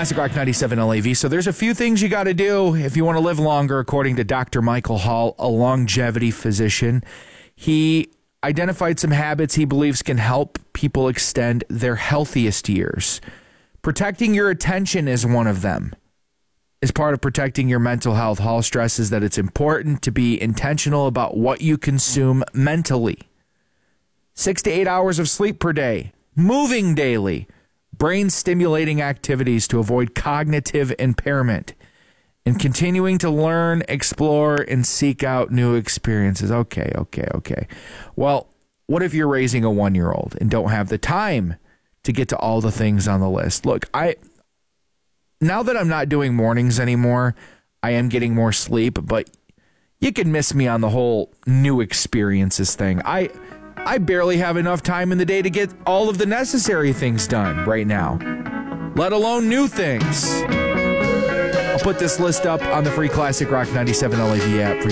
Classic Rock 97 LAV. So there's a few things you got to do if you want to live longer, according to Dr. Michael Hall, a longevity physician. He identified some habits he believes can help people extend their healthiest years. Protecting your attention is one of them. As part of protecting your mental health, Hall stresses that it's important to be intentional about what you consume mentally. 6 to 8 hours of sleep per day, moving daily, brain-stimulating activities to avoid cognitive impairment, and continuing to learn, explore, and seek out new experiences. Okay. Well, what if you're raising a 1-year-old and don't have the time to get to all the things on the list? Look, now that I'm not doing mornings anymore, I am getting more sleep, but you can miss me on the whole new experiences thing. I barely have enough time in the day to get all of the necessary things done right now, let alone new things. I'll put this list up on the free Classic Rock 97 LAV app for